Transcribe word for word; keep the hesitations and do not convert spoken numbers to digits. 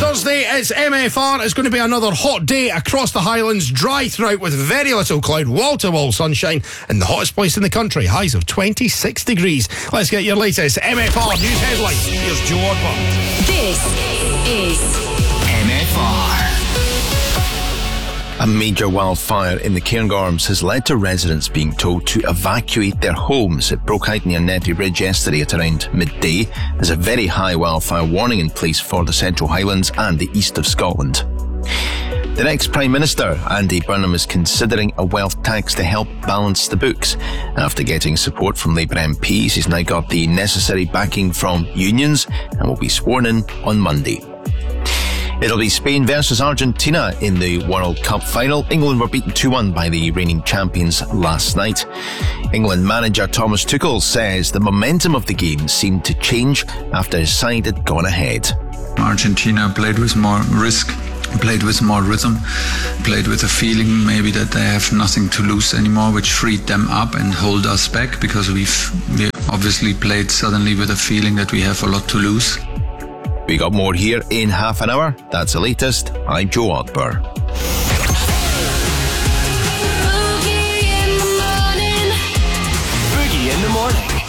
Thursday, it's M F R. It's going to be another hot day across the Highlands, dry throughout with very little cloud, wall-to-wall sunshine, and the hottest place in the country, highs of twenty-six degrees. Let's get your latest M F R news headlines. Here's Joe Odburn. This is M F R. A major wildfire in the Cairngorms has led to residents being told to evacuate their homes. It broke out near Nettie Ridge yesterday at around midday. There's a very high wildfire warning in place for the Central Highlands and the east of Scotland. The next Prime Minister, Andy Burnham, is considering a wealth tax to help balance the books. After getting support from Labour M Ps, he's now got the necessary backing from unions and will be sworn in on Monday. It'll be Spain versus Argentina in the World Cup final. England were beaten two one by the reigning champions last night. England manager Thomas Tuchel says the momentum of the game seemed to change after his side had gone ahead. Argentina played with more risk, played with more rhythm, played with a feeling maybe that they have nothing to lose anymore, which freed them up and hold us back, because we've we obviously played suddenly with a feeling that we have a lot to lose. We got more here in half an hour. That's the latest. I'm Joe Odburn. Boogie in the morning. Boogie in the morning.